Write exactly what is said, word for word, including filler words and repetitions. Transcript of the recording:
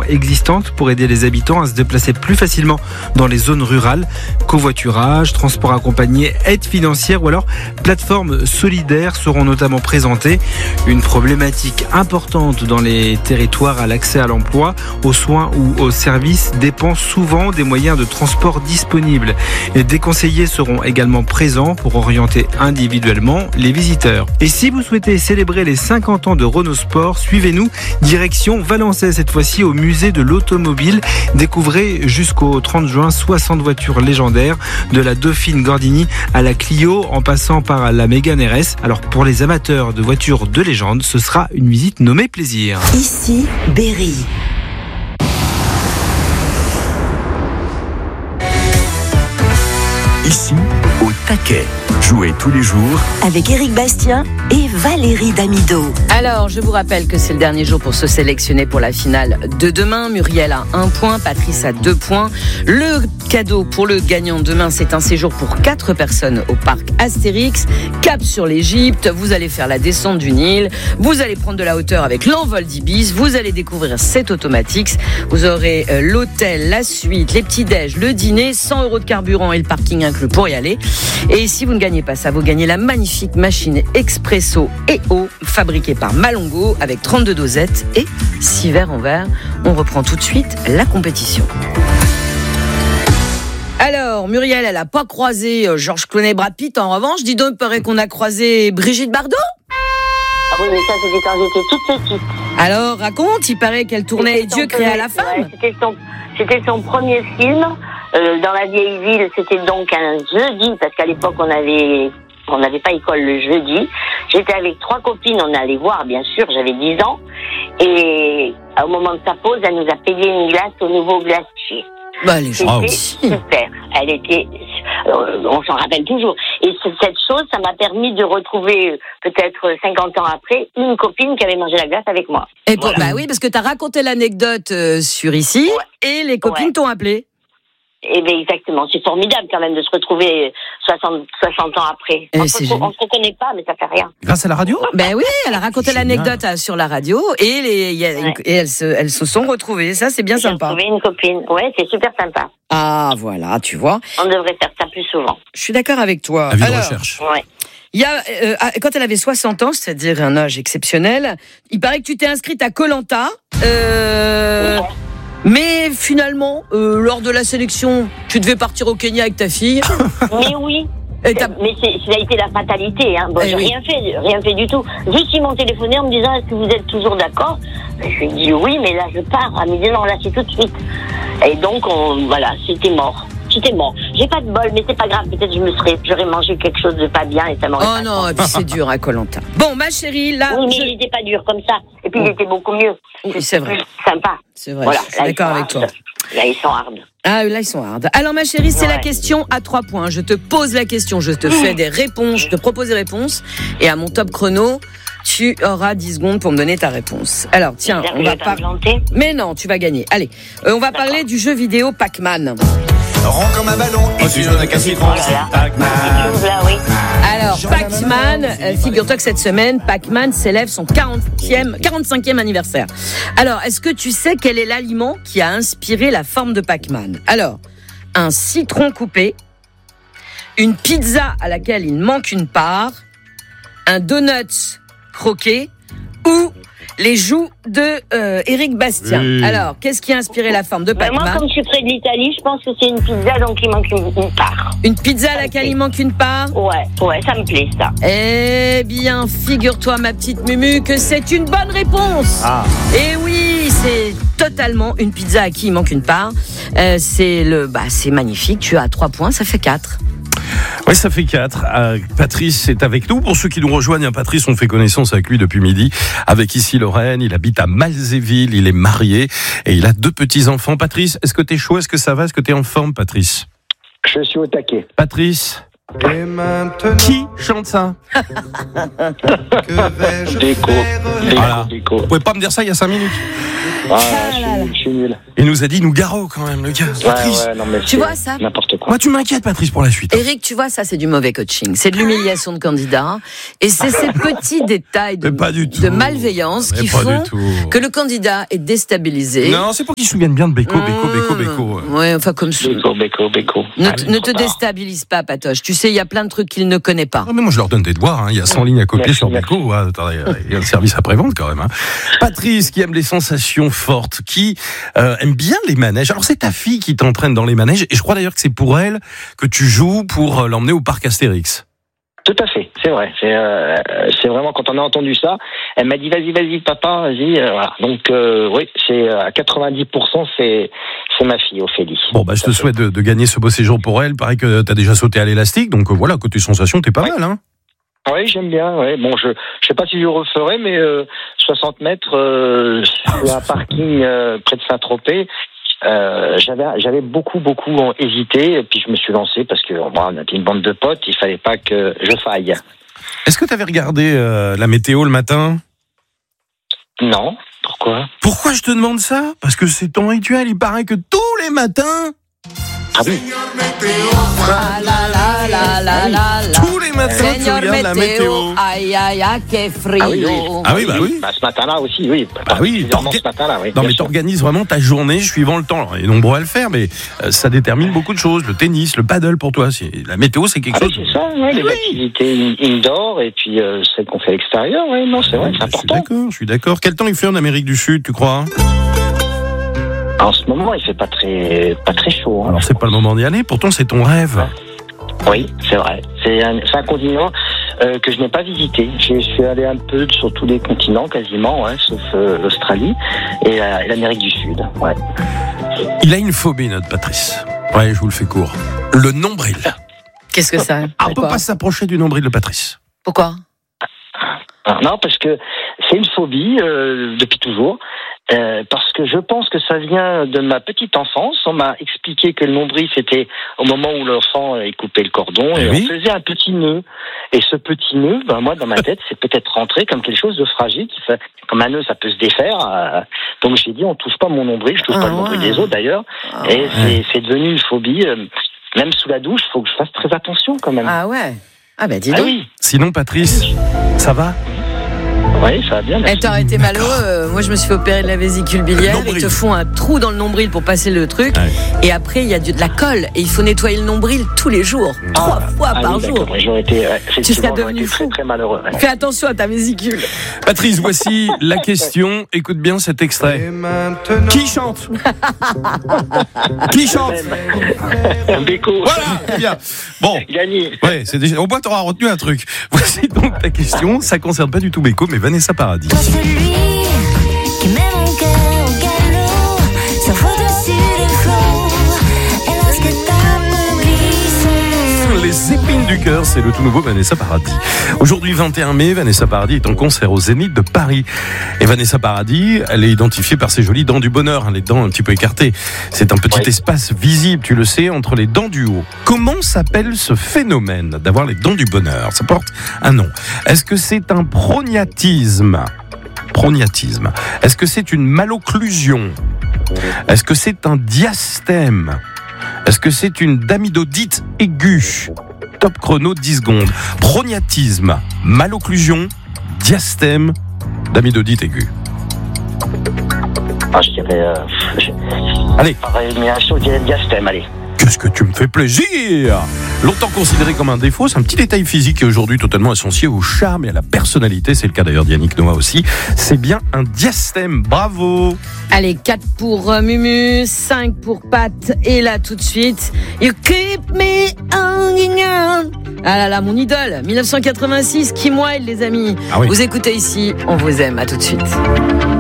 existantes pour aider les habitants à se déplacer plus facilement dans les zones rurales. Covoiturage, transport accompagné, aide financière ou alors plateformes solidaires seront notamment présentées. Une problématique importante dans les territoires à l'accès à l'emploi, aux soins ou aux services dépend souvent des moyens de transport disponibles. Et des conseillers seront également présents pour orienter individuellement les visiteurs. Et si vous souhaitez célébrer les cinquante ans de Renault Sport, suivez-nous, direction Valençay cette fois-ci au musée de l'automobile. Découvrez jusqu'au trente juin soixante voitures légendaires, de la Dauphine Gordini à la Clio en passant par la Mégane R S. Alors pour les amateurs de voitures de légende, ce sera une visite nommée plaisir. Ici, Berry. Ici, au taquet. Jouez tous les jours avec Éric Bastien et Valérie Damido. Alors, je vous rappelle que c'est le dernier jour pour se sélectionner pour la finale de demain. Muriel a un point, Patrice a deux points. Le cadeau pour le gagnant demain, c'est un séjour pour quatre personnes au parc Astérix. Cap sur l'Égypte, vous allez faire la descente du Nil, vous allez prendre de la hauteur avec l'envol d'Ibis, vous allez découvrir cet Automatix, vous aurez euh, l'hôtel, la suite, les petits-déj, le dîner, cent euros de carburant et le parking inclus pour y aller. Et si vous ne gagnez pas ça, vous gagnez la magnifique machine Expresso E O fabriquée par Malongo avec trente-deux dosettes et six verres en verre. On reprend tout de suite la compétition. Alors, Muriel, elle n'a pas croisé Georges Clooney et Brad Pitt. En revanche, dis donc, il paraît qu'on a croisé Brigitte Bardot. Ah oui, mais ça, c'était quand j'étais toute petite. Alors, raconte, il paraît qu'elle tournait C'était Dieu créa la femme. Ouais, c'était, son, c'était son premier film. Euh, dans la vieille ville, c'était donc un jeudi, parce qu'à l'époque, on avait, on n'avait pas école le jeudi. J'étais avec trois copines, on allait voir, bien sûr, j'avais dix ans. Et au moment de sa pause, elle nous a payé une glace au nouveau glacier. Bah, les gens. C'était super. Elle était, euh, on s'en rappelle toujours. Et cette chose, ça m'a permis de retrouver, peut-être cinquante ans après, une copine qui avait mangé la glace avec moi. Et pour, Voilà. bah oui, parce que tu as raconté l'anecdote euh, sur ici, Ouais. et les copines Ouais. t'ont appelé. Eh bien, exactement. C'est formidable quand même de se retrouver soixante, soixante ans après. Et On c'est se, on se reconnaît pas, mais ça fait rien. Grâce à la radio ? Ben oui, elle a raconté Génial. l'anecdote euh, sur la radio, et, les, y a, Ouais. et elles, se, elles se sont retrouvées. Ça, c'est bien J'ai sympa. retrouvé une copine. Ouais, c'est super sympa. Ah, voilà, tu vois. On devrait faire ça plus souvent. Je suis d'accord avec toi. Avis de Alors, recherche. Ouais. il y a, euh, quand elle avait soixante ans, c'est-à-dire un âge exceptionnel, il paraît que tu t'es inscrite à Koh-Lanta. Euh, Ouais. mais finalement, euh, lors de la sélection, tu devais partir au Kenya avec ta fille. Mais oui. Et t'as- Mais c'est, ça a été la fatalité. Hein. Bon, Eh j'ai oui. rien fait, rien fait du tout. Juste ils m'ont téléphoné en me disant est-ce que vous êtes toujours d'accord. Je lui ai dit oui, mais là je pars. Elle me dit non, là c'est tout de suite. Et donc on, voilà, c'était mort. C'était mort. J'ai pas de bol, mais c'est pas grave. Peut-être je me serais, j'aurais mangé quelque chose de pas bien et ça m'aurait. Oh pas non, et puis c'est dur à Koh-Lanta. Bon, ma chérie, là, Oui, mais je- il était pas dur comme ça. Et puis Oh. il était beaucoup mieux. Oui, c'est vrai. Plus sympa. c'est vrai, Voilà. je suis Là, ils d'accord sont avec toi. hard. Là ils sont hard. Ah, là, ils sont hard. Alors, ma chérie, c'est Ouais. la question à trois points. Je te pose la question, je te fais des réponses, je te propose des réponses. Et à mon top chrono, tu auras dix secondes pour me donner ta réponse. Alors, tiens, J'espère on que va je vais pas pas... me planter. Mais non, tu vas gagner. Allez, euh, on va D'accord. parler du jeu vidéo Pac-Man. Rond comme un ballon et sur un citron, c'est Voilà. Pac-Man. Cette chose-là, oui. Alors, Pac-Man, euh, figure-toi que cette semaine, Pac-Man célèbre son quarantième, quarante-cinquième anniversaire. Alors, est-ce que tu sais quel est l'aliment qui a inspiré la forme de Pac-Man ? Alors, un citron coupé, une pizza à laquelle il manque une part, un donut croqué ou les joues de euh, Éric Bastien. Oui. Alors, qu'est-ce qui a inspiré la forme de Ben, moi, Pac-Man ? comme je suis près de l'Italie, je pense que c'est une pizza, donc il manque une, une part. Une pizza à laquelle il manque une part ? Ouais, ouais, ça me plaît, ça. Eh bien, figure-toi, ma petite Mumu, que c'est une bonne réponse. Ah. Et oui, c'est totalement une pizza à qui il manque une part. Euh, c'est le, bah, c'est magnifique. Tu as trois points, ça fait quatre. Oui, ça fait quatre. Euh, Patrice est avec nous. Pour ceux qui nous rejoignent, hein, Patrice, on fait connaissance avec lui depuis midi. Avec ici Lorraine, il habite à Malzéville, il est marié et il a deux petits-enfants. Patrice, est-ce que t'es chaud? Est-ce que ça va? Est-ce que t'es en forme, Patrice? Je suis au taquet. Patrice, Qui chante ça? Déco. Voilà. Déco. Vous pouvez pas me dire ça il y a cinq minutes? Ah, je suis nul, je suis nul. Il nous a dit Nougaro quand même, le gars. Patrice. Ouais, ouais, non, mais Tu c'est vois ça n'importe quoi. Moi, tu m'inquiètes, Patrice, pour la suite. Eric, tu vois, ça c'est du mauvais coaching. C'est de l'humiliation de candidat. Et c'est ces petits détails de, Mais pas du tout. de malveillance Mais qui pas font du tout. que le candidat est déstabilisé. Non, c'est pour qu'ils se souviennent bien de Beko, Beko, Beko, Beko. Ouais, enfin comme ça. Béco, béco, béco. Ne, Allez, t- ne te trop tard. déstabilise pas, Patoche. Tu sais, il y a plein de trucs qu'il ne connaît pas. Non, mais moi, je leur donne des devoirs. Hein. Il y a cent lignes à copier Merci, sur merci. Beko. Ah, attendez, il y a le service après-vente quand même. Hein. Patrice, qui aime les sensations fortes, qui euh, aime bien les manèges. Alors, c'est ta fille qui t'entraîne dans les manèges. Et je crois d'ailleurs que c'est pour elle que tu joues pour euh, l'emmener au parc Astérix. Tout à fait, c'est vrai. C'est, euh, c'est vraiment quand on a entendu ça, elle m'a dit vas-y, vas-y, papa, vas-y. Euh, voilà. Donc euh, oui, c'est à quatre-vingt-dix pour cent, c'est c'est ma fille, Ophélie. Bon, bah, je te souhaite de, de gagner ce beau séjour pour elle. Pareil que t'as déjà sauté à l'élastique. Donc euh, voilà, côté sensation, t'es pas Ouais. mal. Hein. Oui, j'aime bien. Ouais. Bon, je je sais pas si je referai, mais euh, soixante mètres euh, sur un parking euh, près de Saint-Tropez. Euh, j'avais j'avais beaucoup beaucoup hésité, et puis je me suis lancé parce que bon, on était une bande de potes, il fallait pas que je faille. Est-ce que t'avais regardé euh, la météo le matin? Non, pourquoi? Pourquoi je te demande ça? Parce que c'est ton rituel. Il paraît que tous les matins, Ah oui. Ah là là là là là là. tous les matins, tu Señor regardes la météo. Aïe aïe aïe, que frio. Ah oui, oui. Ah oui, bah oui. Bah, ce matin-là aussi, oui. Ah oui, Particulièrement t'orga- ce matin-là, oui. Non, bien mais sûr. t'organises vraiment ta journée suivant le temps. Alors, il est nombreux à le faire, mais euh, ça détermine beaucoup de choses. Le tennis, le paddle pour toi. C'est... La météo, c'est quelque Ah oui, chose. c'est ça, ouais, les activités in- indoor et puis euh, celles qu'on fait à l'extérieur, oui, non, c'est vrai, c'est Je suis important. d'accord, je suis d'accord. Quel temps il fait en Amérique du Sud, tu crois? En ce moment, il fait pas très, pas très chaud. hein. Alors, c'est pas le moment d'y aller. Pourtant, c'est ton rêve. Oui, c'est vrai. C'est un, c'est un continent euh, que je n'ai pas visité. Je suis allé un peu sur tous les continents, quasiment, ouais, sauf euh, l'Australie et, euh, et l'Amérique du Sud. Ouais. Il a une phobie, notre Patrice. Ouais, je vous le fais court. Le nombril. Qu'est-ce que ça? Ah, on peut Pourquoi pas s'approcher du nombril de Patrice. Pourquoi? Ah, non, parce que c'est une phobie euh, depuis toujours. Euh, parce que je pense que ça vient de ma petite enfance. On m'a expliqué que le nombril, c'était au moment où l'enfant est coupé le cordon, Eh et oui. on faisait un petit nœud. Et ce petit nœud, ben, moi, dans ma tête, c'est peut-être rentré comme quelque chose de fragile. Qui fait, comme un nœud, ça peut se défaire. euh, donc j'ai dit, on touche pas mon nombril, je touche Ah pas le nombril ouais. des autres d'ailleurs. Ah et ouais. c'est, c'est devenu une phobie. euh, même sous la douche, il faut que je fasse très attention quand même. Ah ouais. Ah bah dis Ah donc. oui, Sinon, Patrice, ça va? oui, ça va bien. Eh, merci. t'aurais été malheureux. euh, Moi, je me suis fait opérer de la vésicule biliaire. Le nombril. Ils te font un trou dans le nombril pour passer le truc. Ouais. Et après, il y a du- de la colle. Et il faut nettoyer le nombril tous les jours. Trois fois Ah par oui, jour. d'accord, oui, j'aurais été, ouais, effectivement, serais j'aurais devenu été très, fou. très malheureux. ouais. Fais attention à ta vésicule. Patrice, voici la question. Écoute bien cet extrait. Qui chante? Qui chante? Béco, Voilà, très bien. Bon. gagné. Ouais, c'est déjà. Au moins, t'auras retenu un truc. Voici donc ta question. Ça concerne pas du tout Beko, mais Vanessa Paradis. Toi celui qui met mon cœur au galop, s'envole au-dessus des flots, et lorsque ta me glisse. Les épines du cœur, c'est le tout nouveau Vanessa Paradis. Aujourd'hui, vingt et un mai, Vanessa Paradis est en concert au Zénith de Paris. Et Vanessa Paradis, elle est identifiée par ses jolies dents du bonheur, hein, les dents un petit peu écartées. C'est un petit Oui. espace visible, tu le sais, entre les dents du haut. Comment s'appelle ce phénomène d'avoir les dents du bonheur? Ça porte un nom. Est-ce que c'est un prognatisme? Prognatisme. Est-ce que c'est une malocclusion? Est-ce que c'est un diastème? Est-ce que c'est une damidodite aiguë? Top chrono, dix secondes. Prognatisme, malocclusion, diastème, damidodite aiguë. Ah, je dirais. Euh, je... Allez. Par élimination, je dirais diastème, allez. Qu'est-ce que tu me fais plaisir! Longtemps considéré comme un défaut, c'est un petit détail physique qui est aujourd'hui totalement associé au charme et à la personnalité. C'est le cas d'ailleurs d'Yannick Noah aussi. C'est bien un diastème. Bravo! Allez, quatre pour euh, Mumu, cinq pour Pat. Et là, tout de suite, You keep me hanging on. Ah là là, mon idole, dix-neuf cent quatre-vingt-six, Kim Wilde, les amis. Ah oui. Vous écoutez ici, on vous aime. À tout de suite.